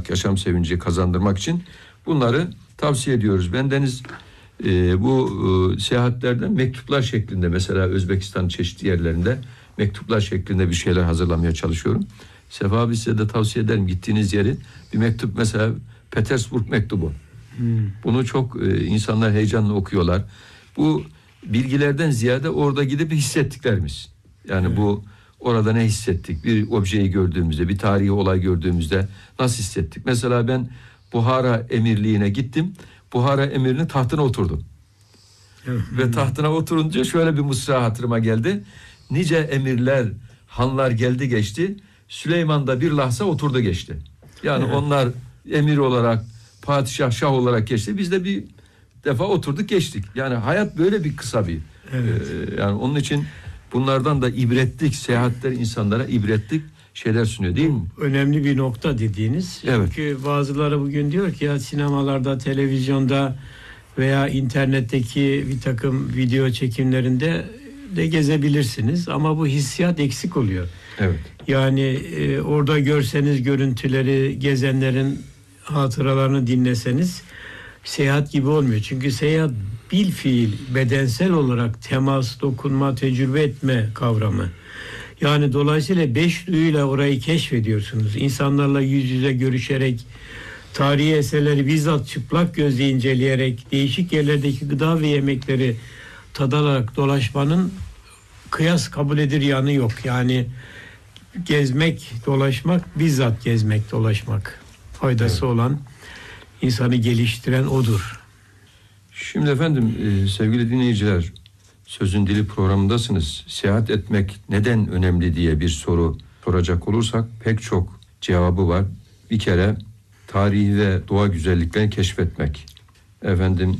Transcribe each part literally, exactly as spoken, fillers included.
kazandırmak, yaşam sevinci kazandırmak için bunları tavsiye ediyoruz. Bendeniz e, bu e, seyahatlerden mektuplar şeklinde, mesela Özbekistan'ın çeşitli yerlerinde mektuplar şeklinde bir şeyler hazırlamaya çalışıyorum. Sefa abi, size de tavsiye ederim, gittiğiniz yeri bir mektup, mesela Petersburg mektubu. Hmm. Bunu çok e, insanlar heyecanla okuyorlar. Bu bilgilerden ziyade orada gidip hissettiklerimiz. Yani evet. Bu orada ne hissettik? Bir objeyi gördüğümüzde, bir tarihi olay gördüğümüzde nasıl hissettik? Mesela ben Buhara Emirliği'ne gittim. Buhara Emirliği'nin tahtına oturdum. Ve tahtına oturunca şöyle bir mısra hatırıma geldi. Nice emirler, hanlar geldi geçti. Süleyman da bir lahza oturdu geçti. Yani evet. Onlar emir olarak, padişah, şah olarak geçti. Biz de bir defa oturduk geçtik. Yani hayat böyle bir kısa bir. Evet. E, yani onun için bunlardan da ibretlik, seyahatler insanlara ibretlik şeyler sunuyor, değil mi? Önemli bir nokta dediğiniz. Evet. Çünkü bazıları bugün diyor ki ya sinemalarda, televizyonda veya internetteki bir takım video çekimlerinde de gezebilirsiniz. Ama bu hissiyat eksik oluyor. Evet. Yani e, orada görseniz görüntüleri, gezenlerin hatıralarını dinleseniz seyahat gibi olmuyor. Çünkü seyahat bil fiil, bedensel olarak temas, dokunma, tecrübe etme kavramı. Yani dolayısıyla beş duyuyla orayı keşfediyorsunuz. İnsanlarla yüz yüze görüşerek, tarihi eserleri bizzat çıplak gözle inceleyerek, değişik yerlerdeki gıda ve yemekleri tadarak dolaşmanın kıyas kabul edilir yanı yok. Yani gezmek, dolaşmak, bizzat gezmek, dolaşmak faydası evet. olan, insanı geliştiren odur. Şimdi efendim e, sevgili dinleyiciler, Sözün Dili programındasınız. Seyahat etmek neden önemli diye bir soru soracak olursak pek çok cevabı var. Bir kere tarihi ve doğa güzelliklerini keşfetmek. Efendim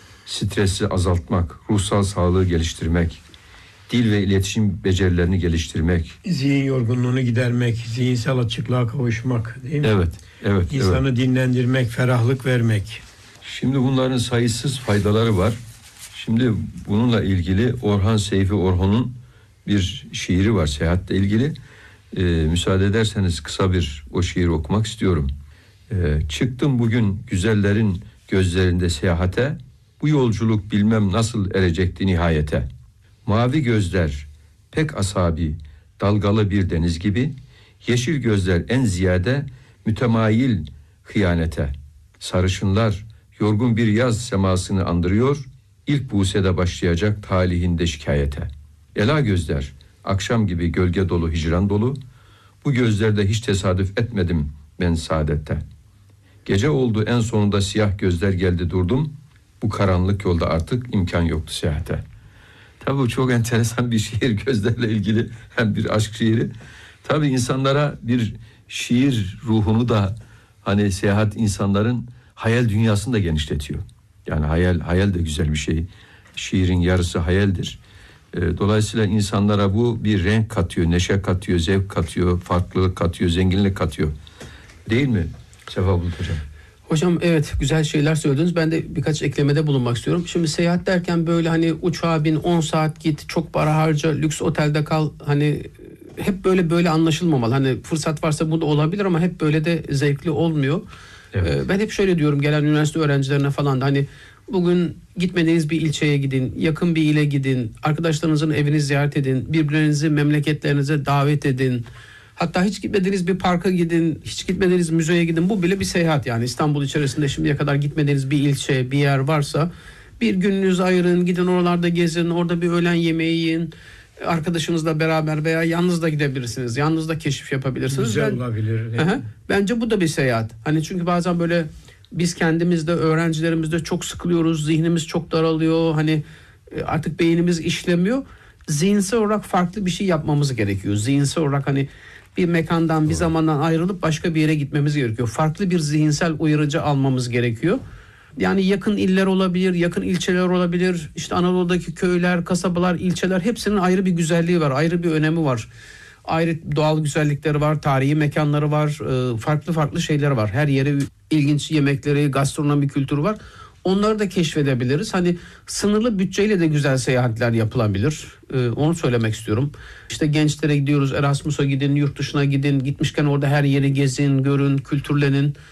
stresi azaltmak, ruhsal sağlığı geliştirmek, dil ve iletişim becerilerini geliştirmek. Zihin yorgunluğunu gidermek, zihinsel açıklığa kavuşmak, değil mi? Evet, evet. İnsanı evet. dinlendirmek, ferahlık vermek. Şimdi bunların sayısız faydaları var. Şimdi bununla ilgili Orhan Seyfi Orhon'un bir şiiri var seyahatle ilgili. Ee, müsaade ederseniz kısa bir o şiiri okumak istiyorum. Ee, çıktım bugün güzellerin gözlerinde seyahate, bu yolculuk bilmem nasıl erecekti nihayete. Mavi gözler pek asabi, dalgalı bir deniz gibi, yeşil gözler en ziyade mütemayil hıyanete. Sarışınlar yorgun bir yaz semasını andırıyor, İlk busede başlayacak talihinde şikayete. Ela gözler, akşam gibi gölge dolu, hicran dolu. Bu gözlerde hiç tesadüf etmedim ben saadette. Gece oldu en sonunda siyah gözler geldi durdum. Bu karanlık yolda artık imkan yoktu seyahate. Tabii bu çok enteresan bir şiir, gözlerle ilgili hem bir aşk şiiri. Tabii insanlara bir şiir ruhunu da, hani seyahat insanların hayal dünyasını da genişletiyor. Yani hayal hayal de güzel bir şey. Şiirin yarısı hayaldir. E, dolayısıyla insanlara bu bir renk katıyor, neşe katıyor, zevk katıyor, farklılık katıyor, zenginlik katıyor. Değil mi Sefa Bulut Hocam? Hocam evet, güzel şeyler söylediniz. Ben de birkaç eklemede bulunmak istiyorum. Şimdi seyahat derken böyle hani uçağa bin, on saat git, çok para harca, lüks otelde kal. Hani hep böyle böyle anlaşılmamalı. Hani fırsat varsa bu da olabilir ama hep böyle de zevkli olmuyor. Evet. Ben hep şöyle diyorum gelen üniversite öğrencilerine falan da, hani bugün gitmediğiniz bir ilçeye gidin, yakın bir ile gidin, arkadaşlarınızın evini ziyaret edin, birbirinizi memleketlerinize davet edin. Hatta hiç gitmediğiniz bir parka gidin, hiç gitmediğiniz müzeye gidin. Bu bile bir seyahat yani. İstanbul içerisinde şimdiye kadar gitmediğiniz bir ilçe, bir yer varsa bir gününüzü ayırın, gidin oralarda gezin, orada bir öğlen yemeği yiyin. Arkadaşınızla beraber veya yalnız da gidebilirsiniz. Yalnız da keşif yapabilirsiniz. Güzel ben, olabilir. Hı, bence bu da bir seyahat. Hani çünkü bazen böyle biz kendimizde, öğrencilerimizde çok sıkılıyoruz. Zihnimiz çok daralıyor. Hani artık beynimiz işlemiyor. Zihinsel olarak farklı bir şey yapmamız gerekiyor. Zihinsel olarak hani bir mekandan, bir zamandan ayrılıp başka bir yere gitmemiz gerekiyor. Farklı bir zihinsel uyarıcı almamız gerekiyor. Yani yakın iller olabilir, yakın ilçeler olabilir. İşte Anadolu'daki köyler, kasabalar, ilçeler, hepsinin ayrı bir güzelliği var, ayrı bir önemi var. Ayrı doğal güzellikleri var, tarihi mekanları var, farklı farklı şeyler var. Her yere ilginç yemekleri, gastronomi kültürü var. Onları da keşfedebiliriz. Hani sınırlı bütçeyle de güzel seyahatler yapılabilir. Ee, onu söylemek istiyorum. İşte gençlere gidiyoruz, Erasmus'a gidin, yurt dışına gidin. Gitmişken orada her yeri gezin, görün, kültürlenin.